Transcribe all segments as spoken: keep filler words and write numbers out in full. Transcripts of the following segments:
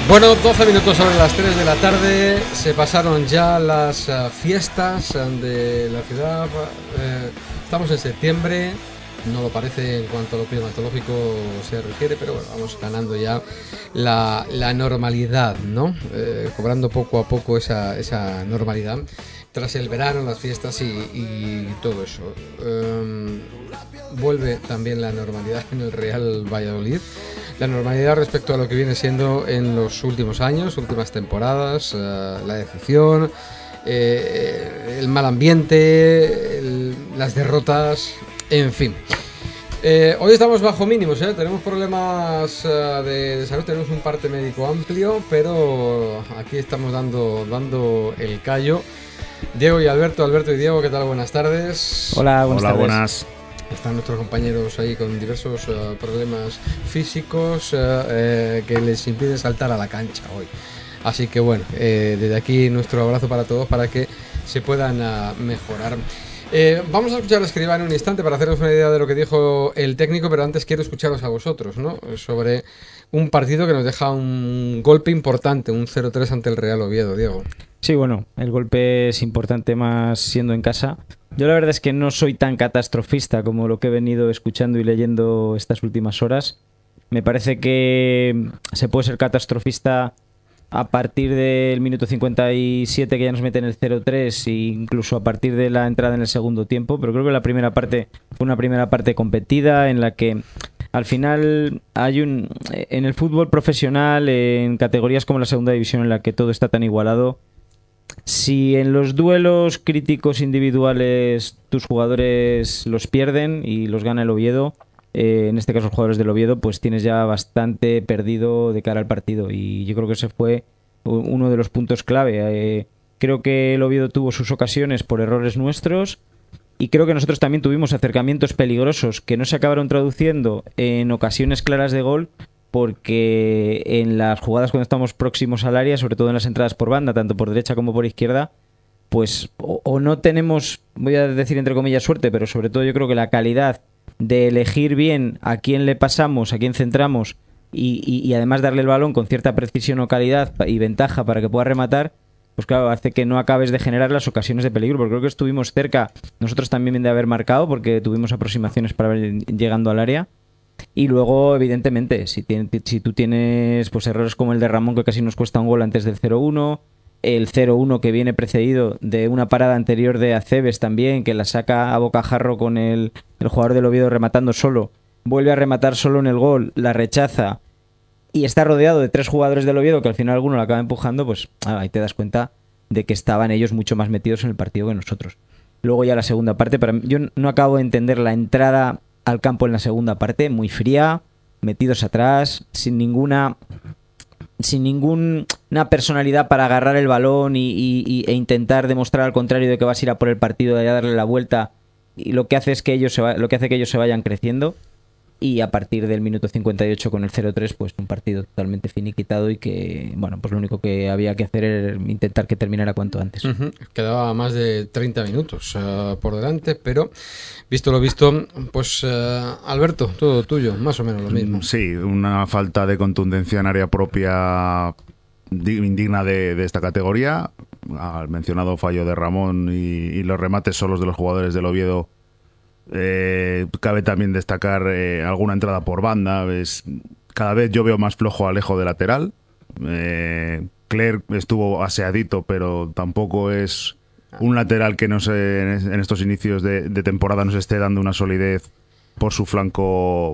Bueno, doce minutos sobre las tres de la tarde, se pasaron ya las uh, fiestas de la ciudad, eh, estamos en septiembre, no lo parece en cuanto a lo climatológico se refiere, pero bueno, vamos ganando ya la, la normalidad, ¿no? Eh, cobrando poco a poco esa, esa normalidad tras el verano, las fiestas y, y todo eso. Um, vuelve también la normalidad en el Real Valladolid. La normalidad respecto a lo que viene siendo en los últimos años, últimas temporadas, uh, la decepción, eh, el mal ambiente, el, las derrotas, en fin. Eh, hoy estamos bajo mínimos, ¿eh? Tenemos problemas uh, de, de salud, tenemos un parte médico amplio, pero aquí estamos dando, dando el callo. Diego y Alberto, Alberto y Diego, ¿qué tal? Buenas tardes. Hola, buenas Hola, tardes. Buenas. Están nuestros compañeros ahí con diversos uh, problemas físicos uh, eh, que les impiden saltar a la cancha hoy. Así que bueno, eh, desde aquí nuestro abrazo para todos para que se puedan uh, mejorar. Eh, vamos a escuchar a Escribá en un instante para hacernos una idea de lo que dijo el técnico, pero antes quiero escucharos a vosotros, ¿no? Sobre un partido que nos deja un golpe importante, un cero tres ante el Real Oviedo, Diego. Sí, bueno, el golpe es importante más siendo en casa. Yo la verdad es que no soy tan catastrofista como lo que he venido escuchando y leyendo estas últimas horas. Me parece que se puede ser catastrofista a partir del minuto cincuenta y siete que ya nos meten el cero tres e incluso a partir de la entrada en el segundo tiempo, pero creo que la primera parte fue una primera parte competida en la que al final hay un en el fútbol profesional, en categorías como la segunda división en la que todo está tan igualado, si en los duelos críticos individuales tus jugadores los pierden y los gana el Oviedo, eh, en este caso los jugadores del Oviedo, pues tienes ya bastante perdido de cara al partido, y yo creo que ese fue uno de los puntos clave. Eh, creo que el Oviedo tuvo sus ocasiones por errores nuestros, y creo que nosotros también tuvimos acercamientos peligrosos que no se acabaron traduciendo en ocasiones claras de gol, porque en las jugadas cuando estamos próximos al área, sobre todo en las entradas por banda, tanto por derecha como por izquierda, pues o, o no tenemos, voy a decir entre comillas, suerte, pero sobre todo yo creo que la calidad de elegir bien a quién le pasamos, a quién centramos y, y, y además darle el balón con cierta precisión o calidad y ventaja para que pueda rematar, pues claro, hace que no acabes de generar las ocasiones de peligro, porque creo que estuvimos cerca nosotros también de haber marcado, porque tuvimos aproximaciones para ver llegando al área. Y luego, evidentemente, si, tiene, si tú tienes pues errores como el de Ramón, que casi nos cuesta un gol antes del cero uno, el cero uno que viene precedido de una parada anterior de Aceves también, que la saca a bocajarro con el, el jugador del Oviedo rematando solo, vuelve a rematar solo en el gol, la rechaza y está rodeado de tres jugadores del Oviedo que al final alguno la acaba empujando, pues ah, ahí te das cuenta de que estaban ellos mucho más metidos en el partido que nosotros. Luego ya la segunda parte, para mí, yo no acabo de entender la entrada al campo en la segunda parte, muy fría, metidos atrás, sin ninguna sin ninguna personalidad para agarrar el balón y, y, e intentar demostrar al contrario de que vas a ir a por el partido, de darle la vuelta, y lo que hace es que ellos se va, lo que hace que ellos se vayan creciendo. Y a partir del minuto cincuenta y ocho con el cero tres, pues un partido totalmente finiquitado y que, bueno, pues lo único que había que hacer era intentar que terminara cuanto antes. Uh-huh. Quedaba más de treinta minutos uh, por delante, pero visto lo visto, pues uh, Alberto, todo tuyo, más o menos lo mismo. Sí, una falta de contundencia en área propia indigna de, de esta categoría. Al mencionado fallo de Ramón y, y los remates solos de los jugadores del Oviedo. Eh, cabe también destacar eh, alguna entrada por banda. Es, cada vez yo veo más flojo a Alejo de lateral. Eh, Clerc estuvo aseadito, pero tampoco es un lateral que no sé, en, en estos inicios de, de temporada nos esté dando una solidez por su flanco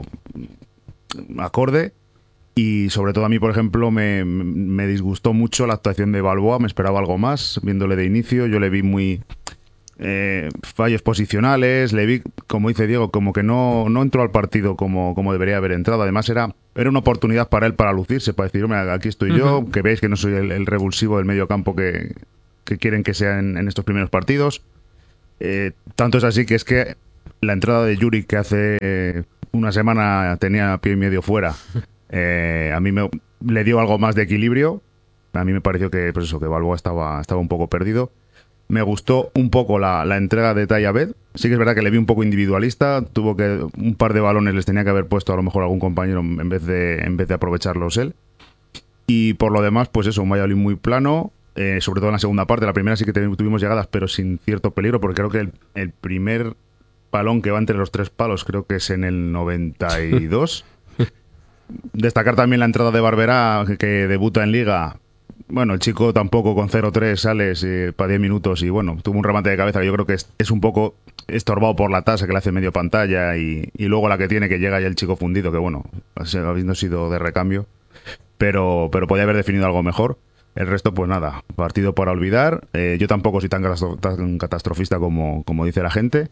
acorde. Y sobre todo a mí, por ejemplo, me, me disgustó mucho la actuación de Balboa. Me esperaba algo más, viéndole de inicio. Yo le vi muy... Eh, fallos posicionales, le vi, como dice Diego, como que no, no entró al partido como, como debería haber entrado. Además era, era una oportunidad para él para lucirse, para decir, hombre, aquí estoy yo, uh-huh. que veis que no soy el, el revulsivo del medio campo que, que quieren que sea en, en estos primeros partidos. Eh, tanto es así que es que la entrada de Yuri, que hace eh, una semana tenía pie y medio fuera, eh, a mí me, le dio algo más de equilibrio. A mí me pareció que, pues eso, que Balboa estaba, estaba un poco perdido. Me gustó un poco la, la entrega de Tayabed. Sí que es verdad que le vi un poco individualista. Tuvo que un par de balones les tenía que haber puesto a lo mejor algún compañero en vez de, en vez de aprovecharlos él. Y por lo demás, pues eso, un Valladolid muy plano, eh, sobre todo en la segunda parte. La primera sí que tuvimos llegadas, pero sin cierto peligro, porque creo que el, el primer balón que va entre los tres palos creo que es en el noventa y dos. Destacar también la entrada de Barberá, que, que debuta en Liga. Bueno, el chico tampoco con cero tres sales eh, para diez minutos y bueno, tuvo un remate de cabeza que yo creo que es, es un poco estorbado por la tasa que le hace medio pantalla y, y luego la que tiene que llega ya el chico fundido, que bueno, habiendo sido de recambio, pero, pero podía haber definido algo mejor. El resto, pues nada, partido para olvidar. Eh, yo tampoco soy tan, tan catastrofista como, como dice la gente.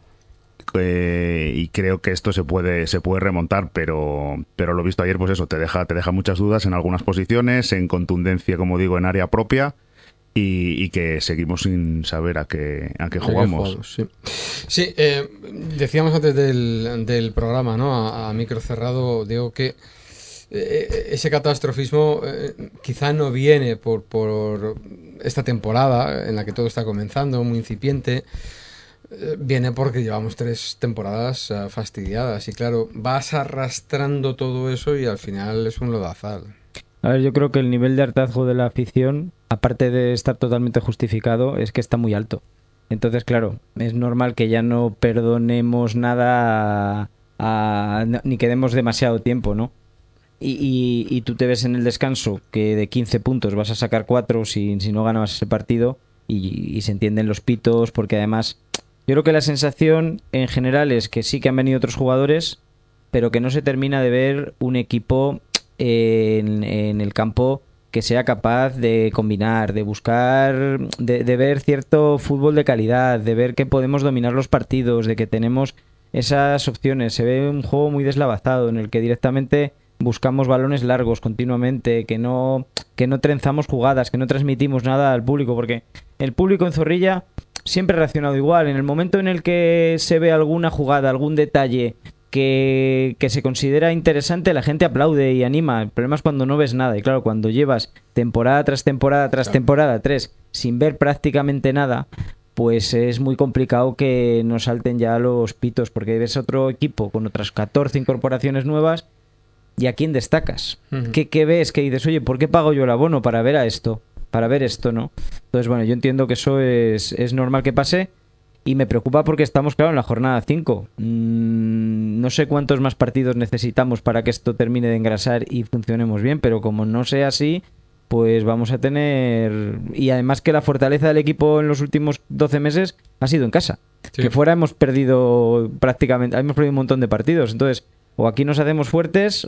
Eh, y creo que esto se puede se puede remontar, pero pero lo visto ayer, pues eso, te deja te deja muchas dudas en algunas posiciones, en contundencia, como digo, en área propia, y, y que seguimos sin saber a qué a qué jugamos. Juegos, sí, sí eh, decíamos antes del, del programa, ¿no? A, a micro cerrado, digo que eh, ese catastrofismo eh, quizá no viene por, por esta temporada en la que todo está comenzando, muy incipiente. Viene porque llevamos tres temporadas uh, fastidiadas y claro, vas arrastrando todo eso y al final es un lodazal. A ver, yo creo que el nivel de hartazgo de la afición, aparte de estar totalmente justificado, es que está muy alto. Entonces, claro, es normal que ya no perdonemos nada a, a, ni que demos demasiado tiempo, ¿no? Y, y, y tú te ves en el descanso que de quince puntos vas a sacar cuatro si, si no ganabas ese partido y, y se entienden los pitos porque además... Yo creo que la sensación en general es que sí que han venido otros jugadores, pero que no se termina de ver un equipo en, en el campo que sea capaz de combinar, de buscar, de, de ver cierto fútbol de calidad, de ver que podemos dominar los partidos, de que tenemos esas opciones. Se ve un juego muy deslavazado en el que directamente buscamos balones largos continuamente, que no, que no trenzamos jugadas, que no transmitimos nada al público, porque el público en Zorrilla siempre ha reaccionado igual. En el momento en el que se ve alguna jugada, algún detalle que, que se considera interesante, la gente aplaude y anima. El problema es cuando no ves nada. Y claro, cuando llevas temporada tras temporada tras claro. temporada, tres, sin ver prácticamente nada, pues es muy complicado que nos salten ya los pitos, porque ves otro equipo con otras catorce incorporaciones nuevas y ¿a quién destacas? Uh-huh. ¿Qué, ¿Qué ves? Que dices, oye, ¿por qué pago yo el abono para ver a esto? Para ver esto, ¿no? Entonces, bueno, yo entiendo que eso es, es normal que pase y me preocupa porque estamos, claro, en la jornada cinco. Mm, no sé cuántos más partidos necesitamos para que esto termine de engrasar y funcionemos bien, pero como no sea así, pues vamos a tener... Y además que la fortaleza del equipo en los últimos doce meses ha sido en casa. Sí. Que fuera hemos perdido prácticamente... Hemos perdido un montón de partidos, entonces... O aquí nos hacemos fuertes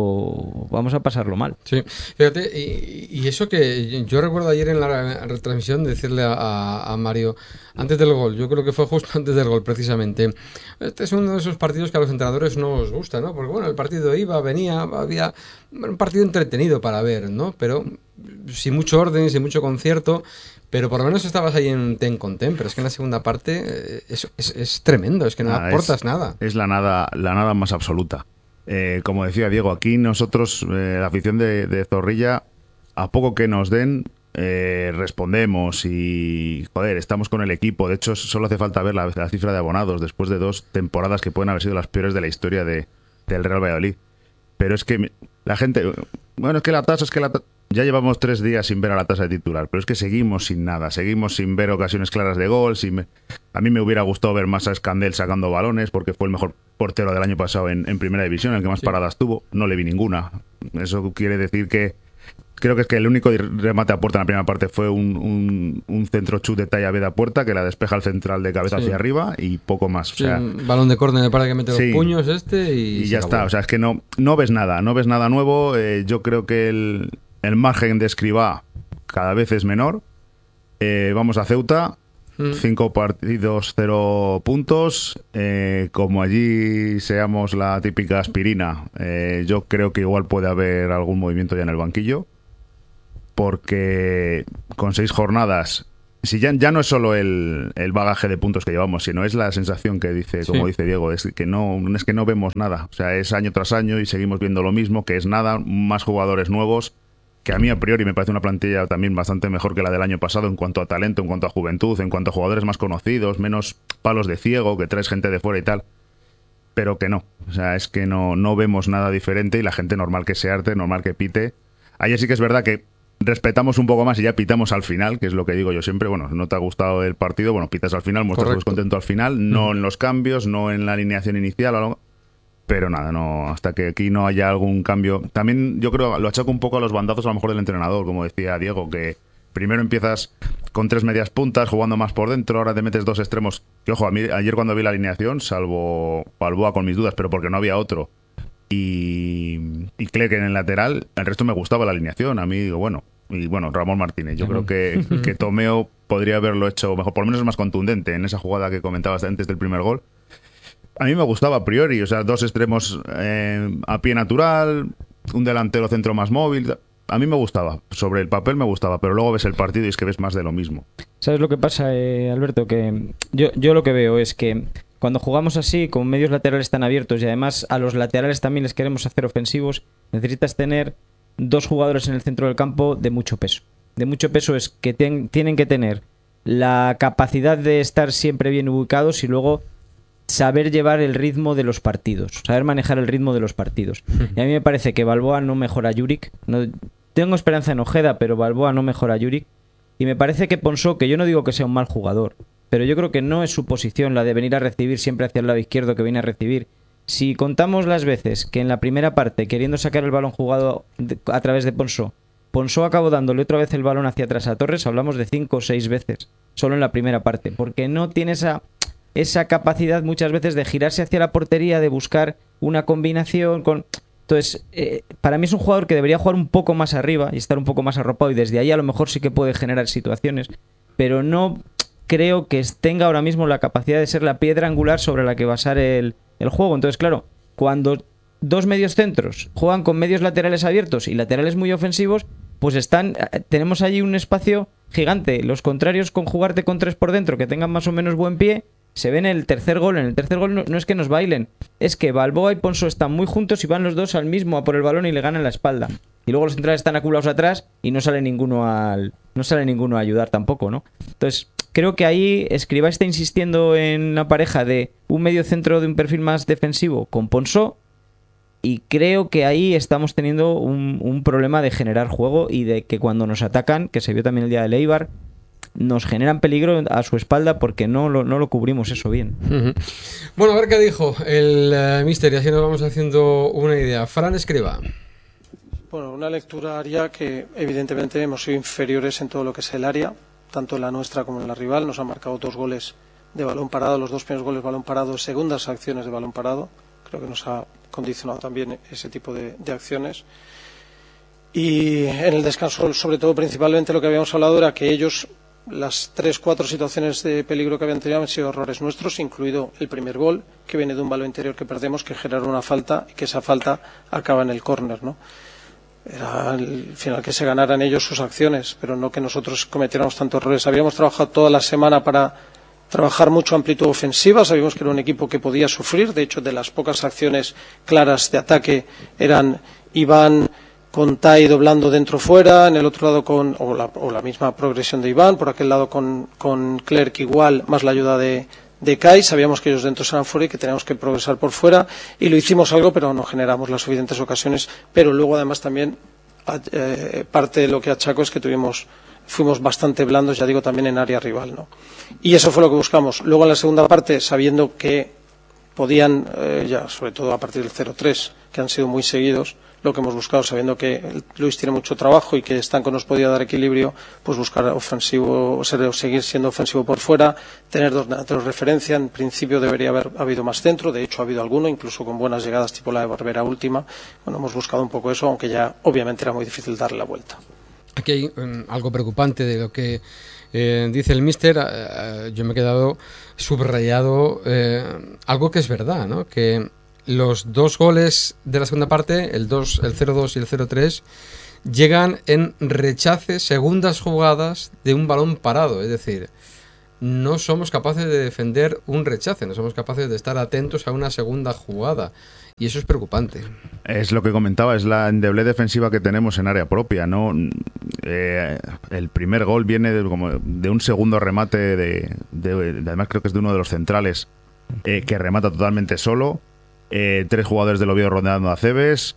o vamos a pasarlo mal. Sí, fíjate, y, y eso que yo recuerdo ayer en la retransmisión decirle a, a Mario, antes del gol, yo creo que fue justo antes del gol precisamente, este es uno de esos partidos que a los entrenadores no os gusta, ¿no? Porque bueno, el partido iba, venía, había un partido entretenido para ver, ¿no? Pero sin mucho orden, sin mucho concierto, pero por lo menos estabas ahí en ten con ten, pero es que en la segunda parte es, es, es tremendo, es que no ah, aportas es, nada. Es la nada, la nada más absoluta. Eh, como decía Diego, aquí nosotros, eh, la afición de, de Zorrilla, a poco que nos den, eh, respondemos y, joder, estamos con el equipo. De hecho, solo hace falta ver la, la cifra de abonados después de dos temporadas que pueden haber sido las peores de la historia de, del Real Valladolid. Pero es que la gente... Bueno, es que la tasa, es que la tasa... Ya llevamos tres días sin ver a la tasa de titular, pero es que seguimos sin nada, seguimos sin ver ocasiones claras de gol. Sin... A mí me hubiera gustado ver más a Escandel sacando balones, porque fue el mejor portero del año pasado en, en Primera División, el que más sí. paradas tuvo. No le vi ninguna. Eso quiere decir que... Creo que es que el único remate a puerta en la primera parte fue un, un, un centro chut de talla B de a puerta que la despeja el central de cabeza sí. hacia arriba y poco más. O sí, sea, un balón de córner para que mete sí. los puños este y, y ya está. O sea, es que no, no ves nada, no ves nada nuevo. Eh, yo creo que el, el margen de Escribá cada vez es menor. Eh, vamos a Ceuta. Mm. Cinco partidos, cero puntos. Eh, como allí seamos la típica aspirina, eh, yo creo que igual puede haber algún movimiento ya en el banquillo. Porque con seis jornadas, si ya, ya no es solo el, el bagaje de puntos que llevamos, sino es la sensación que dice, como sí. dice Diego, es que no, es que no vemos nada. O sea, es año tras año y seguimos viendo lo mismo, que es nada, más jugadores nuevos, que a mí a priori me parece una plantilla también bastante mejor que la del año pasado en cuanto a talento, en cuanto a juventud, en cuanto a jugadores más conocidos, menos palos de ciego, que traes gente de fuera y tal. Pero que no. O sea, es que no, no vemos nada diferente y la gente normal que se arte, normal que pite. Ayer sí que es verdad que respetamos un poco más y ya pitamos al final, que es lo que digo yo siempre. Bueno, no te ha gustado el partido, bueno, pitas al final, muestras descontento al final, no en los cambios, no en la alineación inicial o algo. Pero nada, no, hasta que aquí no haya algún cambio. También yo creo, lo achaco un poco a los bandazos a lo mejor del entrenador, como decía Diego, que primero empiezas con tres medias puntas, jugando más por dentro, ahora te metes dos extremos. Que ojo, a mí ayer cuando vi la alineación, salvo Balboa con mis dudas, pero porque no había otro, y, y Clerc en el lateral, el resto me gustaba la alineación. A mí digo, bueno, y bueno, Ramón Martínez, yo creo que, que Tomeo podría haberlo hecho mejor, por lo menos es más contundente en esa jugada que comentabas antes del primer gol. A mí me gustaba a priori, o sea, dos extremos eh, a pie natural, un delantero centro más móvil. A mí me gustaba, sobre el papel me gustaba, pero luego ves el partido y es que ves más de lo mismo. ¿Sabes lo que pasa, eh, Alberto? Que yo, yo lo que veo es que cuando jugamos así, con medios laterales tan abiertos y además a los laterales también les queremos hacer ofensivos, necesitas tener dos jugadores en el centro del campo de mucho peso. De mucho peso es que ten, tienen que tener la capacidad de estar siempre bien ubicados y luego saber llevar el ritmo de los partidos, saber manejar el ritmo de los partidos. Y a mí me parece que Balboa no mejora a Juric. No, tengo esperanza en Ojeda, pero Balboa no mejora a Juric. Y me parece que Ponsó, que yo no digo que sea un mal jugador, pero yo creo que no es su posición la de venir a recibir siempre hacia el lado izquierdo que viene a recibir. Si contamos las veces que en la primera parte, queriendo sacar el balón jugado a través de Ponsó, Ponsó acabó dándole otra vez el balón hacia atrás a Torres, hablamos de cinco o seis veces, solo en la primera parte, porque no tiene esa... esa capacidad muchas veces de girarse hacia la portería, de buscar una combinación con... Entonces, eh, para mí es un jugador que debería jugar un poco más arriba y estar un poco más arropado y desde ahí a lo mejor sí que puede generar situaciones, pero no creo que tenga ahora mismo la capacidad de ser la piedra angular sobre la que basar el, el juego. Entonces, claro, cuando dos medios centros juegan con medios laterales abiertos y laterales muy ofensivos, pues están tenemos allí un espacio gigante. Los contrarios con jugarte con tres por dentro que tengan más o menos buen pie, se ve en el tercer gol. En el tercer gol no, no es que nos bailen, es que Balboa y Ponsó están muy juntos y van los dos al mismo a por el balón y le ganan la espalda. Y luego los centrales están aculados atrás y no sale ninguno al no sale ninguno a ayudar tampoco, ¿no? Entonces, creo que ahí Escribá está insistiendo en una pareja de un medio centro de un perfil más defensivo con Ponsó, y creo que ahí estamos teniendo un, un problema de generar juego y de que cuando nos atacan, que se vio también el día de Eibar, nos generan peligro a su espalda porque no lo, no lo cubrimos eso bien. Uh-huh. Bueno, a ver qué dijo el uh, míster y así nos vamos haciendo una idea. Fran Escribá. Bueno, una lectura haría que evidentemente hemos sido inferiores en todo lo que es el área, tanto en la nuestra como en la rival. Nos han marcado dos goles de balón parado, los dos primeros goles de balón parado, segundas acciones de balón parado. Creo que nos ha condicionado también ese tipo de, de acciones. Y en el descanso, sobre todo, principalmente lo que habíamos hablado era que ellos, las tres, cuatro situaciones de peligro que habían tenido han sido errores nuestros, incluido el primer gol, que viene de un balón interior que perdemos, que genera una falta y que esa falta acaba en el córner, ¿no? Era al final que se ganaran ellos sus acciones, pero no que nosotros cometiéramos tantos errores. Habíamos trabajado toda la semana para trabajar mucho amplitud ofensiva, sabíamos que era un equipo que podía sufrir, de hecho de las pocas acciones claras de ataque eran Iván con Tai doblando dentro fuera, en el otro lado con, o la, o la misma progresión de Iván, por aquel lado con, con Clerc igual, más la ayuda de, de Kai, sabíamos que ellos dentro eran fuera y que teníamos que progresar por fuera, y lo hicimos algo, pero no generamos las suficientes ocasiones, pero luego además también eh, parte de lo que achaco es que tuvimos fuimos bastante blandos, ya digo, también en área rival, ¿no? Y eso fue lo que buscamos. Luego en la segunda parte, sabiendo que podían, eh, ya sobre todo a partir del cero tres, que han sido muy seguidos, lo que hemos buscado, sabiendo que Luis tiene mucho trabajo y que Stanco nos podía dar equilibrio, pues buscar ofensivo, ser, seguir siendo ofensivo por fuera, tener dos delanteros de referencia. En principio debería haber habido más centro, de hecho ha habido alguno, incluso con buenas llegadas tipo la de Barbera última. Bueno, hemos buscado un poco eso, aunque ya obviamente era muy difícil darle la vuelta. Aquí hay um, algo preocupante de lo que eh, dice el míster. Uh, yo me he quedado subrayado eh, algo que es verdad, ¿no? Que los dos goles de la segunda parte, el, dos, el cero dos y el cero tres, llegan en rechaces, segundas jugadas de un balón parado. Es decir, no somos capaces de defender un rechace, no somos capaces de estar atentos a una segunda jugada. Y eso es preocupante. Es lo que comentaba, es la endeblez defensiva que tenemos en área propia, ¿no? Eh, el primer gol viene de, como de un segundo remate, de, de, de, además creo que es de uno de los centrales, eh, que remata totalmente solo. Eh, tres jugadores del Oviedo rodeando a Cebes.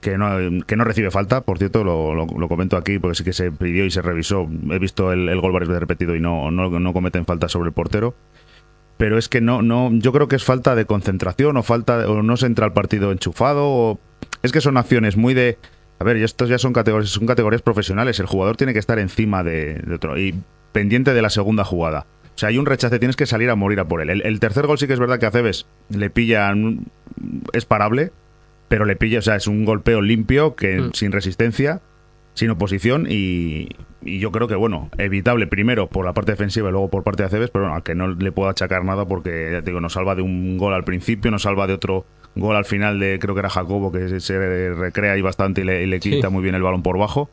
que no, que no recibe falta, por cierto, lo, lo, lo comento aquí porque sí que se pidió y se revisó. He visto el, el gol varias veces repetido y no, no, no cometen falta sobre el portero. Pero es que no, no, yo creo que es falta de concentración o falta o no se entra al partido enchufado. O, es que son acciones muy de... A ver, estos ya son categorías, son categorías profesionales. El jugador tiene que estar encima de, de otro y pendiente de la segunda jugada. O sea, hay un rechace, tienes que salir a morir a por él. El, el tercer gol sí que es verdad que a Aceves le pilla, es parable, pero le pilla, o sea, es un golpeo limpio, que mm. sin resistencia, sin oposición, y, y yo creo que, bueno, evitable primero por la parte defensiva y luego por parte de Aceves, pero bueno, a que no le puedo achacar nada porque, ya te digo, nos salva de un gol al principio, nos salva de otro gol al final de, creo que era Jacobo, que se recrea ahí bastante y le, y le quita sí. muy bien el balón por bajo.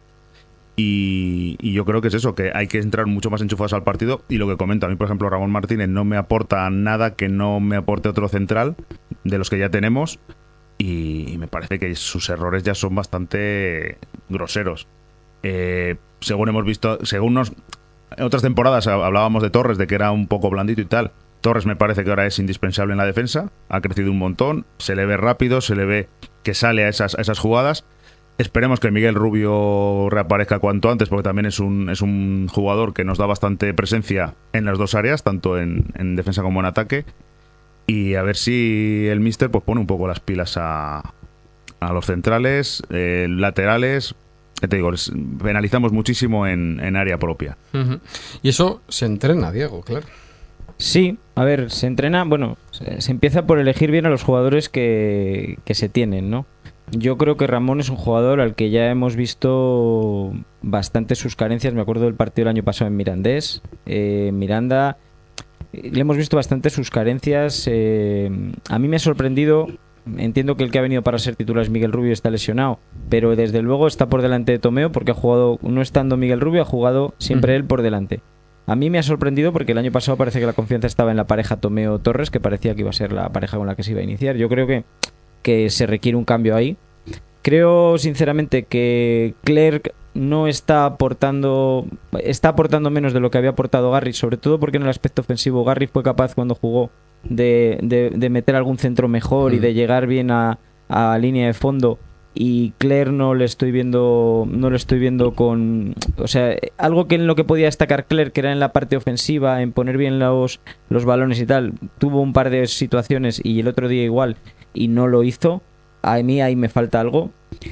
Y, y yo creo que es eso, que hay que entrar mucho más enchufados al partido. Y lo que comento, a mí por ejemplo Ramón Martínez no me aporta nada que no me aporte otro central de los que ya tenemos, y, y me parece que sus errores ya son bastante groseros. Eh, según hemos visto, según nos, en otras temporadas hablábamos de Torres, de que era un poco blandito y tal. Torres me parece que ahora es indispensable en la defensa, ha crecido un montón, se le ve rápido, se le ve que sale a esas, a esas jugadas. Esperemos que Miguel Rubio reaparezca cuanto antes, porque también es un, es un jugador que nos da bastante presencia en las dos áreas, tanto en, en defensa como en ataque. Y a ver si el míster pues, pone un poco las pilas a, a los centrales, eh, laterales. Ya te digo, les penalizamos muchísimo en, en área propia. Uh-huh. Y eso se entrena, Diego, claro. Sí, a ver, se entrena, bueno, se, se empieza por elegir bien a los jugadores que, que se tienen, ¿no? Yo creo que Ramón es un jugador al que ya hemos visto bastante sus carencias. Me acuerdo del partido del año pasado en Mirandés. Eh, Miranda, le hemos visto bastante sus carencias. Eh, a mí me ha sorprendido. Entiendo que el que ha venido para ser titular es Miguel Rubio, está lesionado, pero desde luego está por delante de Tomeo, porque ha jugado, no estando Miguel Rubio, ha jugado siempre uh-huh. él por delante. A mí me ha sorprendido porque el año pasado parece que la confianza estaba en la pareja Tomeo-Torres, que parecía que iba a ser la pareja con la que se iba a iniciar. Yo creo que que se requiere un cambio ahí. Creo sinceramente que Clerc no está aportando está aportando menos de lo que había aportado Garri, sobre todo porque en el aspecto ofensivo Garri fue capaz cuando jugó de, de, de meter algún centro mejor mm. y de llegar bien a, a línea de fondo, y Clerc no le estoy viendo no le estoy viendo con, o sea, algo que en lo que podía destacar Clerc, que era en la parte ofensiva, en poner bien los, los balones y tal, tuvo un par de situaciones y el otro día igual y no lo hizo. A mí ahí me falta algo.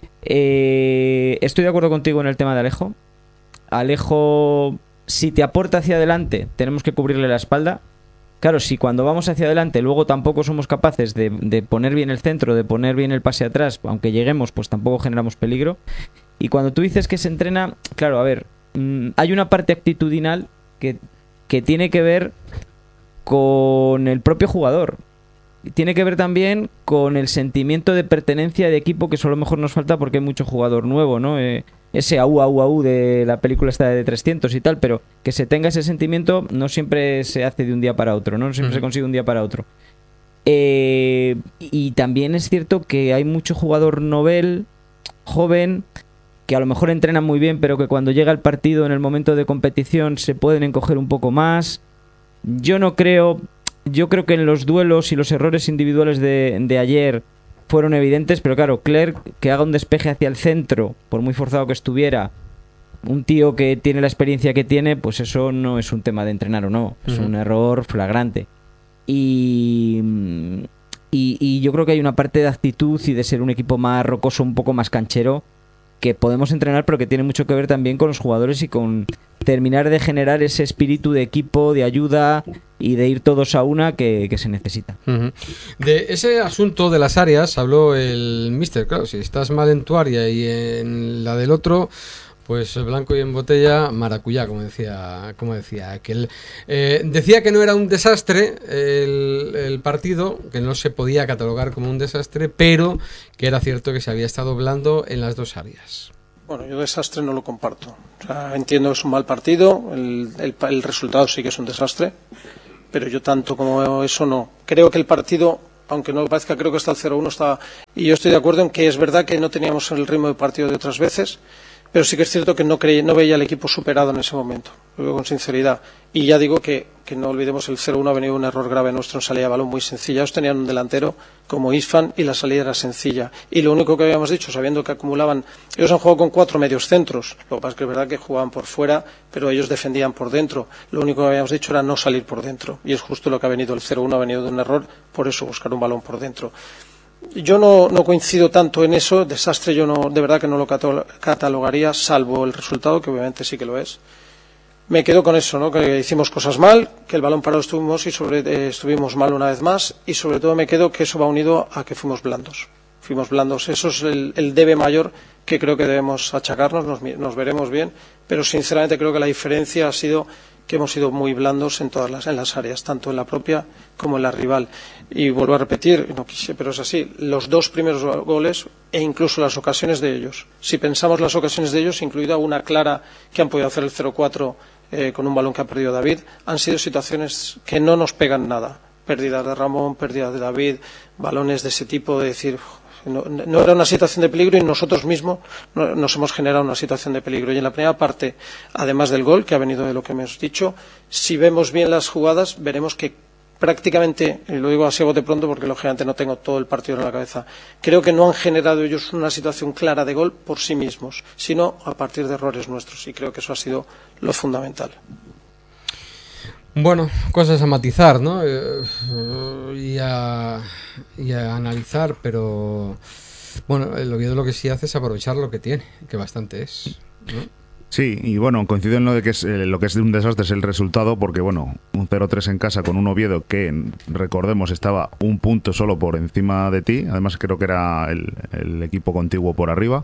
Eh, estoy de acuerdo contigo en el tema de Alejo. Alejo, si te aporta hacia adelante, tenemos que cubrirle la espalda. Claro, si cuando vamos hacia adelante luego tampoco somos capaces de, de poner bien el centro, de poner bien el pase atrás, aunque lleguemos, pues tampoco generamos peligro. Y cuando tú dices que se entrena, claro, a ver, mmm, hay una parte actitudinal que, que tiene que ver con el propio jugador. Tiene que ver también con el sentimiento de pertenencia de equipo, que eso a lo mejor nos falta porque hay mucho jugador nuevo, ¿no? Eh, ese au, au, au de la película esta de trescientos y tal, pero que se tenga ese sentimiento no siempre se hace de un día para otro, ¿no? No siempre uh-huh. se consigue de un día para otro. Eh, y también es cierto que hay mucho jugador novel, joven, que a lo mejor entrenan muy bien, pero que cuando llega el partido, en el momento de competición, se pueden encoger un poco más. Yo no creo... Yo creo que en los duelos y los errores individuales de, de ayer fueron evidentes, pero claro, Clerc, que haga un despeje hacia el centro, por muy forzado que estuviera, un tío que tiene la experiencia que tiene, pues eso no es un tema de entrenar o no, es uh-huh. un error flagrante. Y, y, y yo creo que hay una parte de actitud y de ser un equipo más rocoso, un poco más canchero, que podemos entrenar, pero que tiene mucho que ver también con los jugadores y con terminar de generar ese espíritu de equipo, de ayuda y de ir todos a una que, que se necesita. Uh-huh. De ese asunto de las áreas habló el míster. Claro, si estás mal en tu área y en la del otro, pues blanco y en botella, maracuyá, como decía, como decía aquel. Eh, decía que no era un desastre el, el partido, que no se podía catalogar como un desastre, pero que era cierto que se había estado blando en las dos áreas. Bueno, yo desastre no lo comparto. O sea, entiendo que es un mal partido, el, el, el resultado sí que es un desastre, pero yo tanto como eso no. Creo que el partido, aunque no parezca, creo que está el cero uno, está, y yo estoy de acuerdo en que es verdad que no teníamos el ritmo de partido de otras veces, pero sí que es cierto que no, creí, no veía al equipo superado en ese momento, lo digo con sinceridad. Y ya digo que, que no olvidemos el cero uno ha venido un error grave nuestro en salida de balón muy sencilla. Ellos tenían un delantero como Isfan y la salida era sencilla. Y lo único que habíamos dicho, sabiendo que acumulaban, ellos han jugado con cuatro medios centros, lo que pasa es que es verdad que jugaban por fuera, pero ellos defendían por dentro. Lo único que habíamos dicho era no salir por dentro. Y es justo lo que ha venido el cero uno, ha venido de un error, por eso buscar un balón por dentro. Yo no, no coincido tanto en eso, desastre yo no, de verdad que no lo catalogaría, salvo el resultado, que obviamente sí que lo es. Me quedo con eso, ¿no? Que hicimos cosas mal, que el balón parado estuvimos y sobre, eh, estuvimos mal una vez más, y sobre todo me quedo que eso va unido a que fuimos blandos. Fuimos blandos, eso es el, el debe mayor que creo que debemos achacarnos, nos, nos veremos bien, pero sinceramente creo que la diferencia ha sido que hemos sido muy blandos en todas las, en las áreas, tanto en la propia como en la rival. Y vuelvo a repetir, no quise, pero es así, los dos primeros goles e incluso las ocasiones de ellos. Si pensamos las ocasiones de ellos, incluida una clara que han podido hacer el cero cuatro eh, con un balón que ha perdido David, han sido situaciones que no nos pegan nada. Pérdidas de Ramón, pérdidas de David, balones de ese tipo, de decir... No, no era una situación de peligro y nosotros mismos no, nos hemos generado una situación de peligro. Y en la primera parte, además del gol, que ha venido de lo que hemos dicho, si vemos bien las jugadas, veremos que prácticamente, y lo digo así a bote pronto porque lógicamente no tengo todo el partido en la cabeza, creo que no han generado ellos una situación clara de gol por sí mismos, sino a partir de errores nuestros. Y creo que eso ha sido lo fundamental. Bueno, cosas a matizar, ¿no? Eh, y, a, y a analizar, pero bueno, el Oviedo lo que sí hace es aprovechar lo que tiene, que bastante es, ¿no? Sí, y bueno, coincido en lo de que es, eh, lo que es un desastre es el resultado, porque bueno, un cero tres en casa con un Oviedo que, recordemos, estaba un punto solo por encima de ti, además creo que era el, el equipo contiguo por arriba,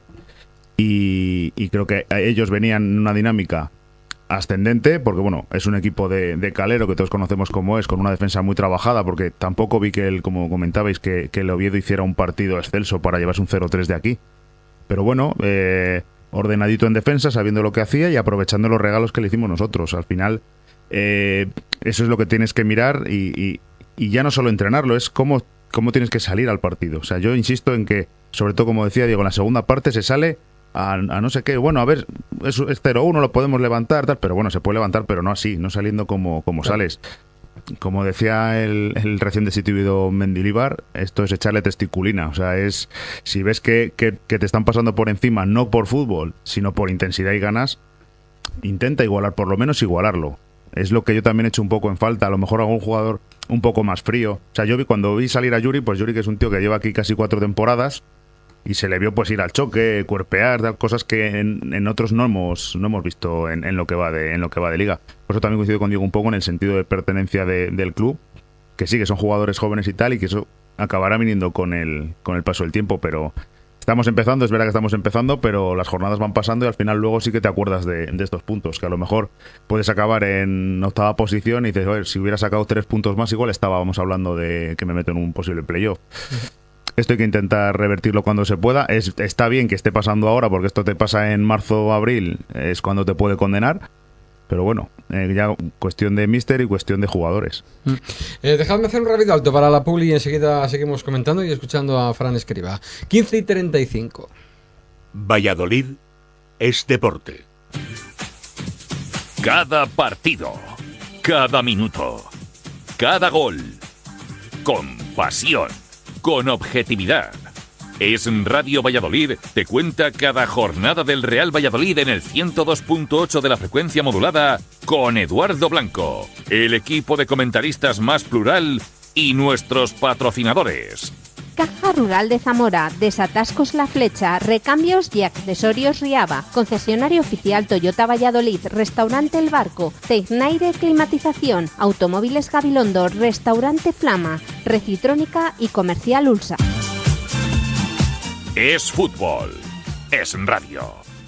y, y creo que ellos venían en una dinámica ascendente, porque bueno, es un equipo de, de Calero que todos conocemos como es, con una defensa muy trabajada, porque tampoco vi que, el, como comentabais, que, que el Oviedo hiciera un partido excelso para llevarse un cero tres de aquí. Pero bueno, eh, ordenadito en defensa, sabiendo lo que hacía y aprovechando los regalos que le hicimos nosotros. Al final, eh, eso es lo que tienes que mirar y, y, y ya no solo entrenarlo, es cómo, cómo tienes que salir al partido. O sea, yo insisto en que, sobre todo como decía Diego, en la segunda parte se sale A, a no sé qué, bueno, a ver, es, es cero uno, lo podemos levantar, tal, pero bueno, se puede levantar, pero no así, no saliendo como, como claro. sales. Como decía el, el recién destituido Mendilibar, esto es echarle testiculina, o sea, es, si ves que, que, que te están pasando por encima, no por fútbol, sino por intensidad y ganas, intenta igualar, por lo menos igualarlo. Es lo que yo también he hecho un poco en falta, a lo mejor algún jugador un poco más frío. O sea, yo vi cuando vi salir a Yuri, pues Yuri, que es un tío que lleva aquí casi cuatro temporadas, y se le vio pues ir al choque, cuerpear, tal, cosas que en, en otros no hemos no hemos visto en, en lo que va de en lo que va de liga. Por eso también coincido con Diego un poco en el sentido de pertenencia de, del club, que sí que son jugadores jóvenes y tal, y que eso acabará viniendo con el con el paso del tiempo, pero estamos empezando, es verdad que estamos empezando, pero las jornadas van pasando y al final luego sí que te acuerdas de, de estos puntos, que a lo mejor puedes acabar en octava posición y dices, oye, si hubiera sacado tres puntos más, igual estábamos hablando de que me meto en un posible playoff. Esto hay que intentar revertirlo cuando se pueda. Es, está bien que esté pasando ahora, porque esto te pasa en marzo o abril, es cuando te puede condenar. Pero bueno, eh, ya cuestión de míster y cuestión de jugadores. Mm. Eh, dejadme hacer un rápido alto para la publi y enseguida seguimos comentando y escuchando a Fran Escriba. quince y treinta y cinco. Valladolid es deporte. Cada partido, cada minuto, cada gol, con pasión, con objetividad. Es Radio Valladolid, te cuenta cada jornada del Real Valladolid en el ciento dos punto ocho de la frecuencia modulada con Eduardo Blanco, el equipo de comentaristas más plural y nuestros patrocinadores. Caja Rural de Zamora, Desatascos La Flecha, Recambios y Accesorios Riaba, Concesionario Oficial Toyota Valladolid, Restaurante El Barco, Tecnaire Climatización, Automóviles Gabilondo, Restaurante Flama, Recitrónica y Comercial Ulsa. Es fútbol, es radio.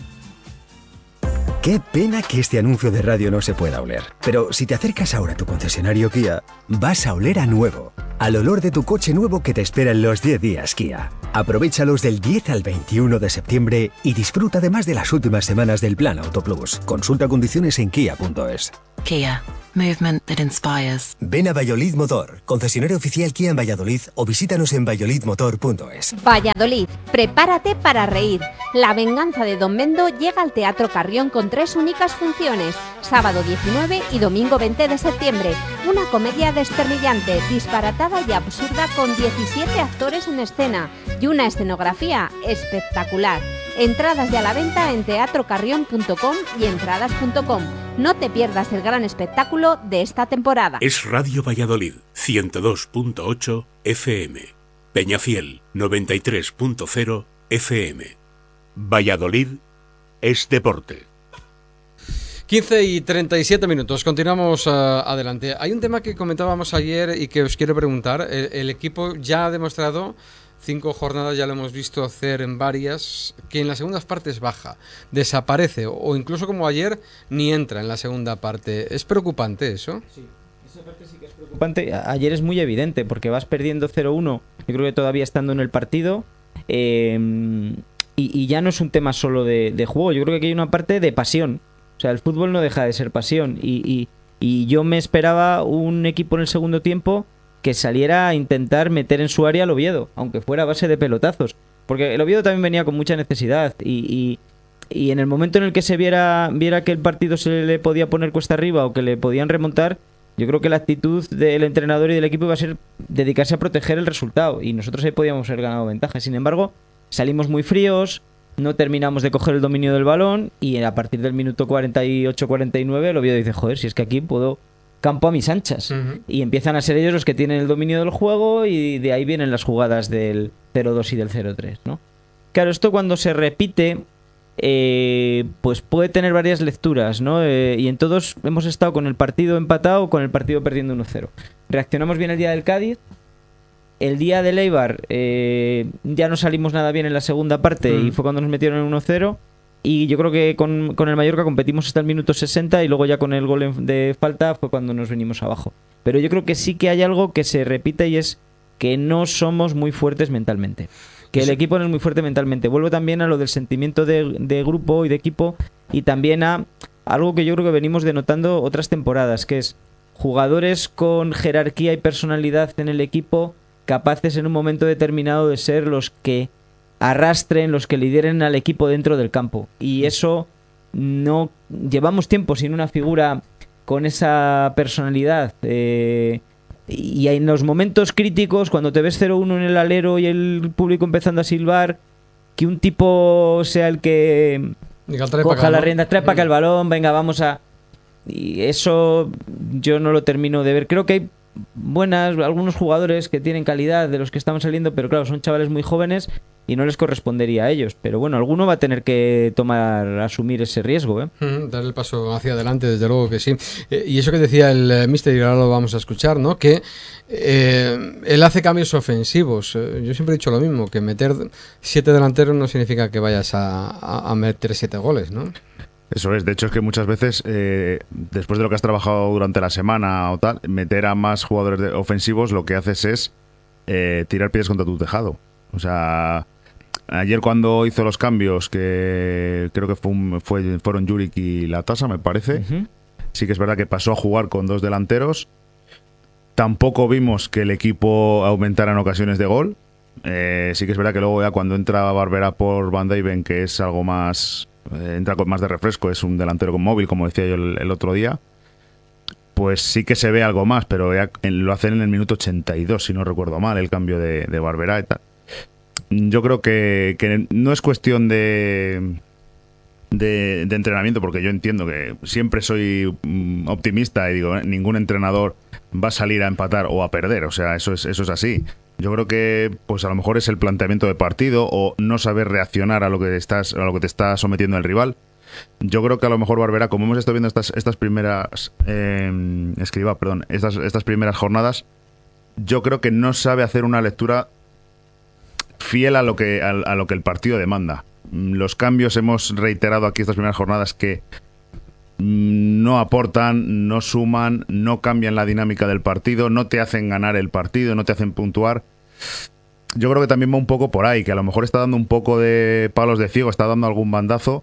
Qué pena que este anuncio de radio no se pueda oler. Pero si te acercas ahora a tu concesionario Kia, vas a oler a nuevo. Al olor de tu coche nuevo que te espera en los diez días Kia. Aprovéchalos del diez al veintiuno de septiembre y disfruta además de las últimas semanas del Plan Auto Plus. Consulta condiciones en kia punto es. Kia. Movement that inspires. Ven a Valladolid Motor, concesionario oficial Kia en Valladolid, o visítanos en valladolid motor punto es. Valladolid, prepárate para reír. La venganza de Don Mendo llega al Teatro Carrión con tres únicas funciones, sábado diecinueve y domingo veinte de septiembre. Una comedia desternillante, disparatada y absurda con diecisiete actores en escena y una escenografía espectacular. Entradas ya a la venta en teatro carrión punto com y entradas punto com. No te pierdas el gran espectáculo de esta temporada. Es Radio Valladolid, ciento dos punto ocho F M. Peñafiel, noventa y tres punto cero F M. Valladolid es deporte. quince y treinta y siete minutos, continuamos uh, adelante. Hay un tema que comentábamos ayer y que os quiero preguntar. El, el equipo ya ha demostrado, cinco jornadas ya lo hemos visto hacer en varias, que en las segundas partes baja, desaparece o incluso como ayer ni entra en la segunda parte. ¿Es preocupante eso? Sí, esa parte sí que es preocupante. Ayer es muy evidente porque vas perdiendo cero uno, yo creo que todavía estando en el partido, eh, y, y ya no es un tema solo de, de juego, yo creo que aquí hay una parte de pasión. O sea, el fútbol no deja de ser pasión y, y, y yo me esperaba un equipo en el segundo tiempo que saliera a intentar meter en su área al Oviedo, aunque fuera a base de pelotazos. Porque el Oviedo también venía con mucha necesidad y, y, y en el momento en el que se viera, viera que el partido se le podía poner cuesta arriba o que le podían remontar, yo creo que la actitud del entrenador y del equipo iba a ser dedicarse a proteger el resultado y nosotros ahí podíamos haber ganado ventaja. Sin embargo, salimos muy fríos, no terminamos de coger el dominio del balón y a partir del minuto cuarenta y ocho cuarenta y nueve el Oviedo dice, joder, si es que aquí puedo campo a mis anchas. Uh-huh. Y empiezan a ser ellos los que tienen el dominio del juego y de ahí vienen las jugadas del cero dos y del cero tres, ¿no? Claro, esto cuando se repite, eh, pues puede tener varias lecturas, ¿no? Eh, y en todos hemos estado con el partido empatado o con el partido perdiendo uno cero. Reaccionamos bien el día del Cádiz. El día del Eibar eh, ya no salimos nada bien en la segunda parte mm. y fue cuando nos metieron en uno cero. Y yo creo que con, con el Mallorca competimos hasta el minuto sesenta y luego ya con el gol de falta fue cuando nos venimos abajo. Pero yo creo que sí que hay algo que se repite y es que no somos muy fuertes mentalmente. Que el equipo no es muy fuerte mentalmente. Vuelvo también a lo del sentimiento de, de grupo y de equipo y también a algo que yo creo que venimos denotando otras temporadas, que es jugadores con jerarquía y personalidad en el equipo capaces en un momento determinado de ser los que arrastren, los que lideren al equipo dentro del campo. Y eso no... Llevamos tiempo sin una figura con esa personalidad. Eh, y en los momentos críticos, cuando te ves cero uno en el alero y el público empezando a silbar, que un tipo sea el que coja la rienda, trae para acá el balón, venga, vamos a... Y eso yo no lo termino de ver. Creo que hay buenas, algunos jugadores que tienen calidad de los que estamos saliendo, pero claro, son chavales muy jóvenes y no les correspondería a ellos. Pero bueno, alguno va a tener que tomar, asumir ese riesgo, ¿eh? Mm, dar el paso hacia adelante, desde luego que sí. Eh, y eso que decía el eh, míster, y ahora lo vamos a escuchar, ¿no? Que eh, él hace cambios ofensivos. Eh, yo siempre he dicho lo mismo, que meter siete delanteros no significa que vayas a, a, a meter siete goles, ¿no? Eso es, de hecho es que muchas veces, eh, después de lo que has trabajado durante la semana o tal, meter a más jugadores de ofensivos lo que haces es eh, tirar pies contra tu tejado. O sea, ayer cuando hizo los cambios, que creo que fue, un, fue fueron Juric y Latasa, me parece, uh-huh. Sí que es verdad que pasó a jugar con dos delanteros. Tampoco vimos que el equipo aumentara en ocasiones de gol. Eh, sí que es verdad que luego ya cuando entra Barberá por Van Dijven, que es algo más... entra con más de refresco, es un delantero con móvil, como decía yo el, el otro día, pues sí que se ve algo más, pero ya lo hacen en el minuto ochenta y dos, si no recuerdo mal, el cambio de, de Barberá y tal. Yo creo que, que no es cuestión de, de, de entrenamiento, porque yo entiendo que siempre soy optimista y digo, eh, ningún entrenador va a salir a empatar o a perder, o sea, eso es, eso es así. Yo creo que pues a lo mejor es el planteamiento de partido o no saber reaccionar a lo que estás a lo que te está sometiendo el rival. Yo creo que a lo mejor Barberá, como hemos estado viendo estas estas primeras eh, escriba, perdón, estas estas primeras jornadas, yo creo que no sabe hacer una lectura fiel a lo que a, a lo que el partido demanda. Los cambios hemos reiterado aquí estas primeras jornadas que no aportan, no suman, no cambian la dinámica del partido, no te hacen ganar el partido, no te hacen puntuar. Yo creo que también va un poco por ahí, que a lo mejor está dando un poco de palos de ciego, está dando algún bandazo,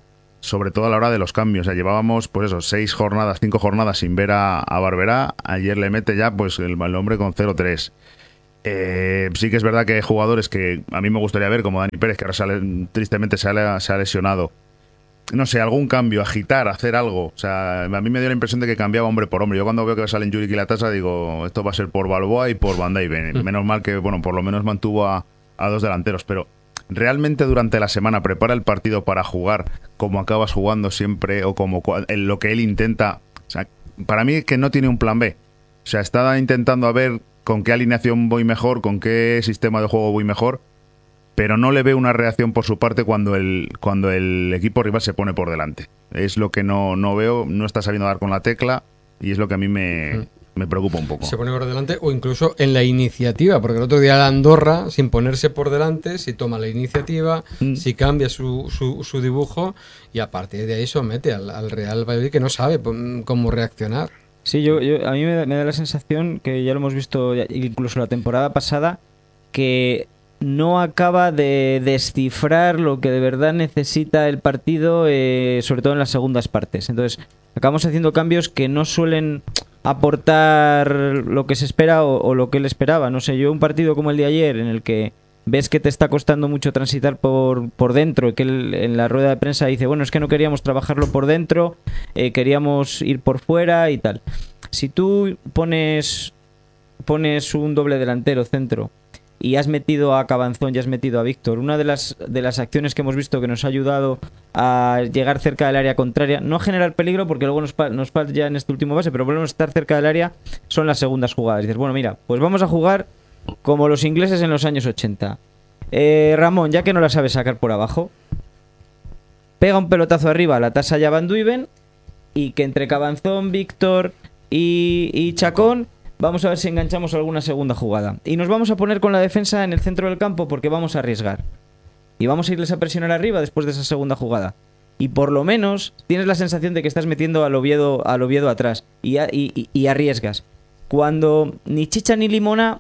sobre todo a la hora de los cambios. O sea, llevábamos, pues eso, seis jornadas, cinco jornadas sin ver a, a Barberá. Ayer le mete ya, pues, el, el hombre con cero tres. Eh, sí que es verdad que hay jugadores que a mí me gustaría ver, como Dani Pérez, que ahora sale, tristemente se ha, se ha lesionado. No sé, algún cambio, agitar, hacer algo. O sea, a mí me dio la impresión de que cambiaba hombre por hombre. Yo cuando veo que salen Juric y Latasa digo, esto va a ser por Balboa y por Van Dijk. Menos mal que, bueno, por lo menos mantuvo a, a dos delanteros, pero ¿realmente durante la semana prepara el partido para jugar como acabas jugando siempre o como en lo que él intenta? O sea, para mí es que no tiene un plan B. O sea, está intentando a ver con qué alineación voy mejor, con qué sistema de juego voy mejor, pero no le veo una reacción por su parte cuando el, cuando el equipo rival se pone por delante. Es lo que no, no veo, no está sabiendo dar con la tecla y es lo que a mí me... Mm. Me preocupa un poco. Se pone por delante o incluso en la iniciativa, porque el otro día la Andorra, sin ponerse por delante, si toma la iniciativa, mm. si cambia su, su, su dibujo y a partir de ahí somete al, al Real Valladolid, que no sabe cómo reaccionar. Sí, yo, yo a mí me da, me da la sensación, que ya lo hemos visto incluso la temporada pasada, que no acaba de descifrar lo que de verdad necesita el partido, eh, sobre todo en las segundas partes. Entonces, acabamos haciendo cambios que no suelen aportar lo que se espera o, o lo que él esperaba. No sé, yo un partido como el de ayer, en el que ves que te está costando mucho transitar por, por dentro, y que él en la rueda de prensa dice, bueno, es que no queríamos trabajarlo por dentro, eh, queríamos ir por fuera y tal. Si tú pones, pones un doble delantero centro y has metido a Cabanzón y has metido a Víctor, una de las, de las acciones que hemos visto que nos ha ayudado a llegar cerca del área contraria, no a generar peligro porque luego nos, nos falta ya en este último base, pero volvemos a estar cerca del área, son las segundas jugadas. Y dices, bueno, mira, pues vamos a jugar como los ingleses en los años ochenta. Eh, Ramón, ya que no la sabe sacar por abajo, pega un pelotazo arriba a la tasa ya Van Duiven y que entre Cabanzón, Víctor y, y Chacón vamos a ver si enganchamos alguna segunda jugada. Y nos vamos a poner con la defensa en el centro del campo porque vamos a arriesgar. Y vamos a irles a presionar arriba después de esa segunda jugada. Y por lo menos tienes la sensación de que estás metiendo al Oviedo, al Oviedo atrás. Y, a, y, y arriesgas. Cuando ni chicha ni limona,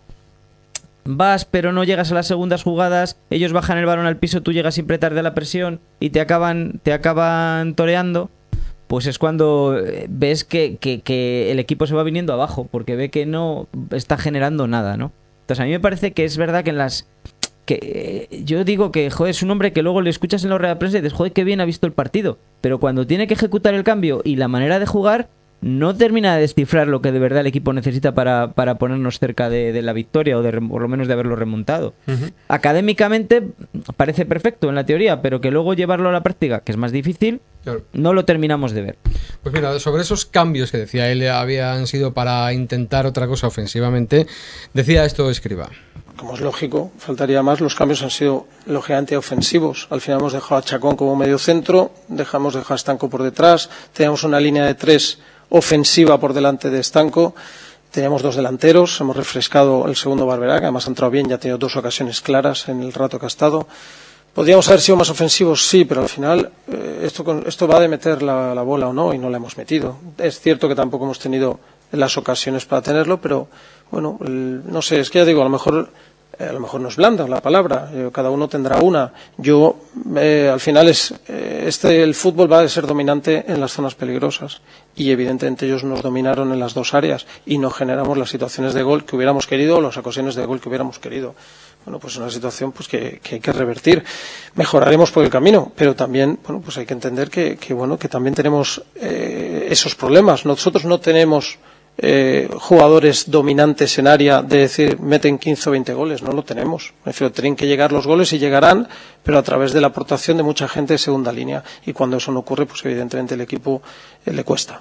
vas pero no llegas a las segundas jugadas, ellos bajan el balón al piso, tú llegas siempre tarde a la presión y te acaban, te acaban toreando. Pues es cuando ves que, que, que el equipo se va viniendo abajo, porque ve que no está generando nada, ¿no? Entonces a mí me parece que es verdad que en las... que eh, yo digo que, joder, es un hombre que luego le escuchas en la rueda de prensa y dices, joder, qué bien ha visto el partido. Pero cuando tiene que ejecutar el cambio y la manera de jugar, no termina de descifrar lo que de verdad el equipo necesita para, para ponernos cerca de, de la victoria o de, por lo menos de haberlo remontado. Uh-huh. Académicamente parece perfecto en la teoría, pero que luego llevarlo a la práctica, que es más difícil, claro, no lo terminamos de ver. Pues mira, sobre esos cambios que decía él habían sido para intentar otra cosa ofensivamente, decía esto Escribá. Como es lógico, faltaría más, los cambios han sido lógicamente ofensivos. Al final hemos dejado a Chacón como medio centro, dejamos dejar a Stanco por detrás, teníamos una línea de tres ofensiva por delante de Stanco, teníamos dos delanteros, hemos refrescado el segundo Barberá, que además ha entrado bien, ya ha tenido dos ocasiones claras en el rato que ha estado. ¿Podríamos haber sido más ofensivos? Sí, pero al final eh, esto, esto va de meter la, la bola o no, y no la hemos metido. Es cierto que tampoco hemos tenido las ocasiones para tenerlo, pero bueno, el, no sé, es que ya digo, a lo mejor eh, a lo mejor no es blanda la palabra, eh, cada uno tendrá una. Yo, eh, al final, es eh, este el fútbol va a ser dominante en las zonas peligrosas y evidentemente ellos nos dominaron en las dos áreas y no generamos las situaciones de gol que hubiéramos querido o las ocasiones de gol que hubiéramos querido. Bueno, pues es una situación pues que, que hay que revertir. Mejoraremos por el camino, pero también, bueno, pues hay que entender que, que bueno, que también tenemos eh, esos problemas. Nosotros no tenemos eh, jugadores dominantes en área de decir meten quince o veinte goles, no lo tenemos. Me refiero, tienen que llegar los goles y llegarán, pero a través de la aportación de mucha gente de segunda línea. Y cuando eso no ocurre, pues evidentemente el equipo eh, le cuesta.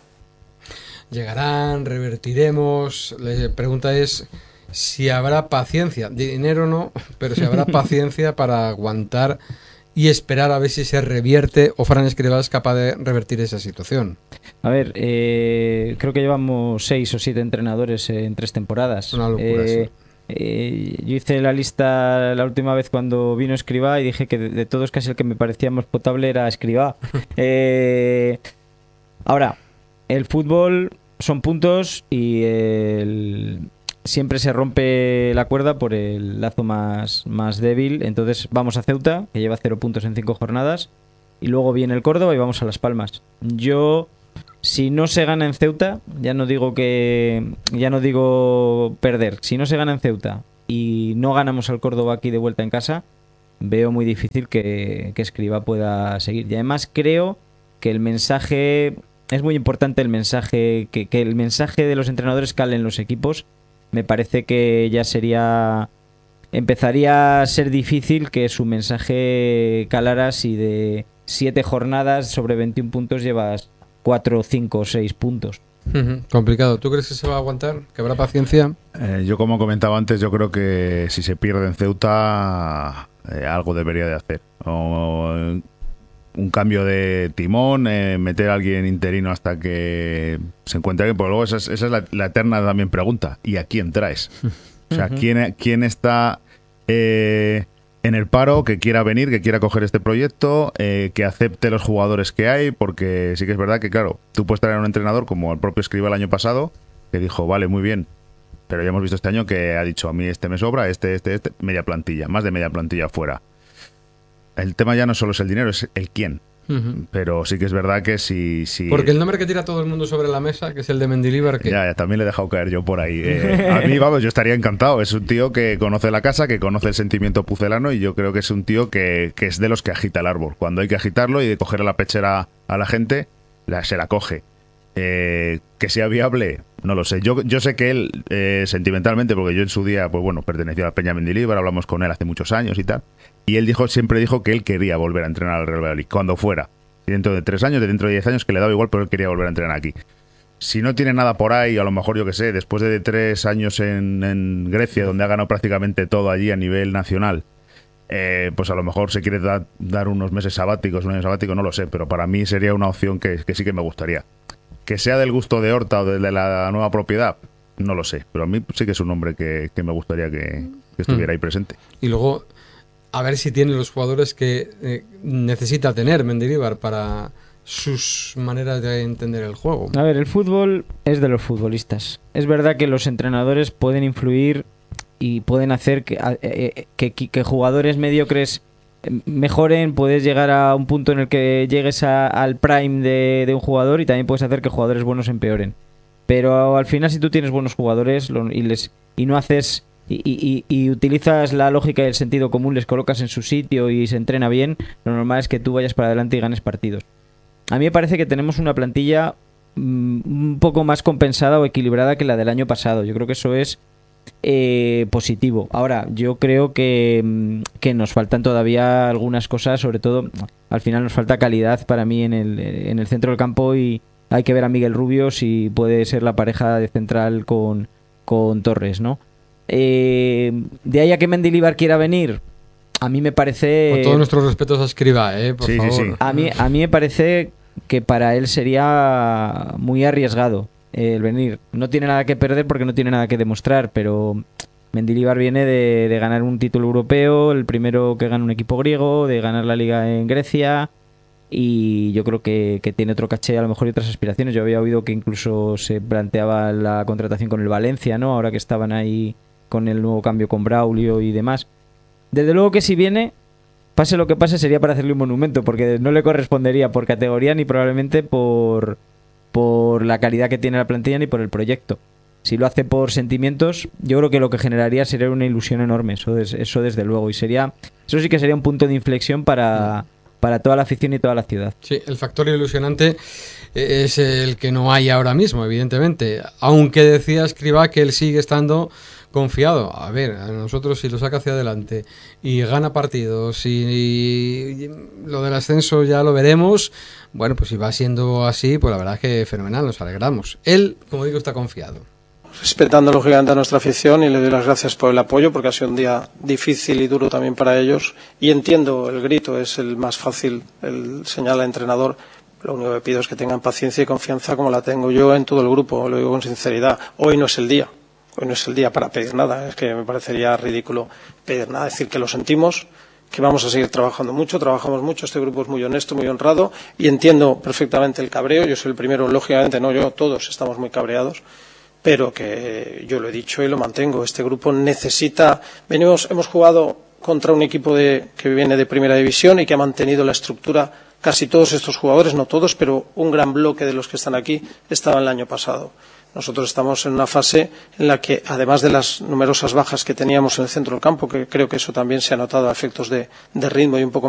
Llegarán, revertiremos. La pregunta es si habrá paciencia, dinero no, pero si habrá paciencia para aguantar y esperar a ver si se revierte o Fran Escribá es capaz de revertir esa situación. A ver, eh, creo que llevamos seis o siete entrenadores en tres temporadas. Una locura, eh, sí. eh, yo hice la lista la última vez cuando vino Escribá y dije que de, de todos casi el que me parecía más potable era Escribá. eh, ahora, el fútbol son puntos y el... siempre se rompe la cuerda por el lazo más, más débil. Entonces vamos a Ceuta, que lleva cero puntos en cinco jornadas, y luego viene el Córdoba y vamos a Las Palmas. Yo, si no se gana en Ceuta, ya no digo que ya no digo perder, si no se gana en Ceuta y no ganamos al Córdoba aquí de vuelta en casa, veo muy difícil que, que Escribá pueda seguir. Y además creo que el mensaje, es muy importante el mensaje, que, que el mensaje de los entrenadores cale en los equipos. Me parece que ya sería, empezaría a ser difícil que su mensaje calara si de siete jornadas sobre veintiún puntos llevas cuatro, cinco o seis puntos. Uh-huh. Complicado. ¿Tú crees que se va a aguantar? ¿Que habrá paciencia? Eh, yo, como comentaba antes, yo creo que si se pierde en Ceuta, eh, algo debería de hacer. O eh, un cambio de timón, eh, meter a alguien interino hasta que se encuentre alguien. Porque luego esa es, esa es la, la eterna también pregunta. ¿Y a quién traes? O sea, uh-huh. ¿quién, quién está eh, en el paro, que quiera venir, que quiera coger este proyecto, eh, que acepte los jugadores que hay? Porque sí que es verdad que, claro, tú puedes traer a un entrenador como el propio Escribá el año pasado, que dijo, vale, muy bien, pero ya hemos visto este año que ha dicho, a mí este me sobra, este, este, este, media plantilla, más de media plantilla fuera. El tema ya no solo es el dinero, es el quién. Uh-huh. Pero sí que es verdad que si, si... Porque el nombre que tira todo el mundo sobre la mesa, que es el de Mendilibar, que... Ya, ya, también le he dejado caer yo por ahí. Eh, a mí, vamos, yo estaría encantado. Es un tío que conoce la casa, que conoce el sentimiento pucelano, y yo creo que es un tío que, que es de los que agita el árbol. Cuando hay que agitarlo y de coger a la pechera a la gente, la, se la coge. Eh, que sea viable, no lo sé. Yo, yo sé que él, eh, sentimentalmente, porque yo en su día, pues bueno, pertenecía a la Peña Mendilibar, hablamos con él hace muchos años y tal, y él dijo, siempre dijo que él quería volver a entrenar al Real Valladolid, cuando fuera. Y dentro de tres años, dentro de diez años, que le daba igual, pero él quería volver a entrenar aquí. Si no tiene nada por ahí, a lo mejor, yo que sé, después de tres años en, en Grecia, donde ha ganado prácticamente todo allí a nivel nacional, eh, pues a lo mejor se quiere da, dar unos meses sabáticos, un año sabático, no lo sé, pero para mí sería una opción que, que sí que me gustaría. Que sea del gusto de Horta o de, de la nueva propiedad, no lo sé, pero a mí sí que es un nombre que, que me gustaría que, que estuviera ahí presente. Y luego, a ver si tiene los jugadores que eh, necesita tener Mendilibar para sus maneras de entender el juego. A ver, el fútbol es de los futbolistas. Es verdad que los entrenadores pueden influir y pueden hacer que, eh, que, que jugadores mediocres mejoren, puedes llegar a un punto en el que llegues a, al prime de, de un jugador, y también puedes hacer que jugadores buenos empeoren. Pero al final, si tú tienes buenos jugadores lo, y, les, y no haces... Y, y, y utilizas la lógica y el sentido común, les colocas en su sitio y se entrena bien, lo normal es que tú vayas para adelante y ganes partidos. A mí me parece que tenemos una plantilla mmm, un poco más compensada o equilibrada que la del año pasado. Yo creo que eso es eh, positivo. Ahora, yo creo que, que nos faltan todavía algunas cosas, sobre todo al final nos falta calidad para mí en el, en el centro del campo, y hay que ver a Miguel Rubio si puede ser la pareja de central con, con Torres, ¿no? Eh, de ahí a que Mendilibar quiera venir, a mí me parece... Con todos nuestros respetos a Escribá, ¿eh? Por sí, favor. Sí, sí. A mí, a mí me parece que para él sería muy arriesgado el venir. No tiene nada que perder porque no tiene nada que demostrar, pero Mendilibar viene de, de ganar un título europeo, el primero que gana un equipo griego, de ganar la liga en Grecia, y yo creo que, que tiene otro caché, a lo mejor, y otras aspiraciones. Yo había oído que incluso se planteaba la contratación con el Valencia, ¿no? Ahora que estaban ahí con el nuevo cambio con Braulio y demás. Desde luego que si viene, pase lo que pase, sería para hacerle un monumento, porque no le correspondería por categoría ni probablemente por, por la calidad que tiene la plantilla ni por el proyecto. Si lo hace por sentimientos, yo creo que lo que generaría sería una ilusión enorme, eso, des, eso desde luego, y sería, eso sí que sería un punto de inflexión para, para toda la afición y toda la ciudad. Sí, el factor ilusionante es el que no hay ahora mismo, evidentemente, aunque decía Escribá que él sigue estando confiado. A ver, a nosotros, si lo saca hacia adelante y gana partidos y, y lo del ascenso ya lo veremos, bueno, pues si va siendo así, pues la verdad es que fenomenal, nos alegramos. Él, como digo, está confiado. Respetando lógicamente a nuestra afición, y le doy las gracias por el apoyo, porque ha sido un día difícil y duro también para ellos, y entiendo el grito, es el más fácil, el señal al entrenador. Lo único que pido es que tengan paciencia y confianza como la tengo yo en todo el grupo, lo digo con sinceridad. Hoy no es el día. Hoy no es el día para pedir nada, es que me parecería ridículo pedir nada, decir que lo sentimos, que vamos a seguir trabajando mucho, trabajamos mucho, este grupo es muy honesto, muy honrado, y entiendo perfectamente el cabreo. Yo soy el primero, lógicamente, no yo, todos estamos muy cabreados, pero que yo lo he dicho y lo mantengo, este grupo necesita, venimos, hemos jugado contra un equipo de, que viene de primera división y que ha mantenido la estructura casi todos estos jugadores, no todos, pero un gran bloque de los que están aquí estaban el año pasado. Nosotros estamos en una fase en la que, además de las numerosas bajas que teníamos en el centro del campo, que creo que eso también se ha notado a efectos de, de ritmo y un poco